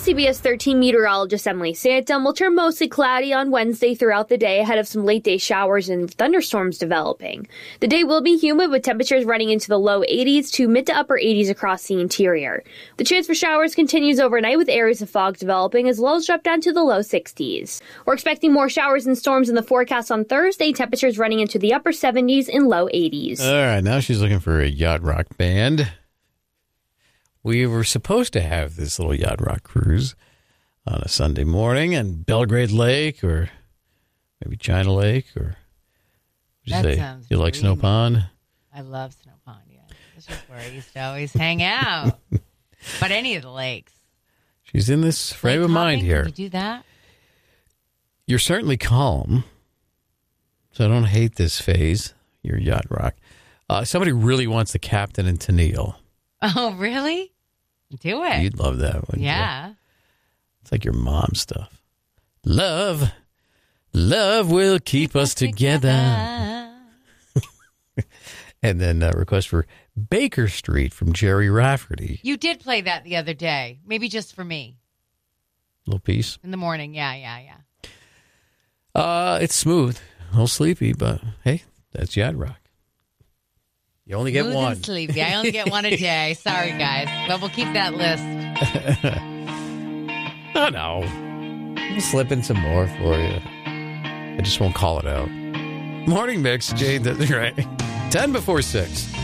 CBS 13 meteorologist Emily Santom will turn mostly cloudy on Wednesday throughout the day ahead of some late-day showers and thunderstorms developing. The day will be humid with temperatures running into the low 80s to mid to upper 80s across the interior. The chance for showers continues overnight with areas of fog developing as lows drop down to the low 60s. We're expecting more showers and storms in the forecast on Thursday, temperatures running into the upper 70s and low 80s. All right, now she's looking for a yacht rock band. We were supposed to have this little yacht rock cruise on a Sunday morning in Belgrade Lake or maybe China Lake or That say, sounds you like Snow Pond? I love Snow Pond, yeah. This is where I used to always hang out. But any of the lakes. She's in this frame of mind here. Can you do that? You're certainly calm, so I don't hate this phase, your yacht rock. Somebody really wants the Captain and Tennille. Oh, really? Do it. You'd love that, wouldn't you? Yeah. It's like your mom stuff. Love will keep us together. And then request for Baker Street from Jerry Rafferty. You did play that the other day. Maybe just for me. Little piece. In the morning. Yeah. It's smooth. A little sleepy, but hey, that's yacht rock. You only get Smooth one. and sleepy. I only get one a day. Sorry, guys. But we'll keep that list. Oh, no. We'll slip in some more for you. I just won't call it out. Morning Mix, Jade, that's right. 10 before 6.